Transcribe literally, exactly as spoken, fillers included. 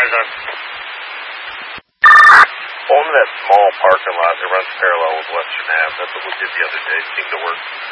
Eyes on. Only that small parking lot that runs parallel with Western Ave. That's what we did the other day. It seemed to work.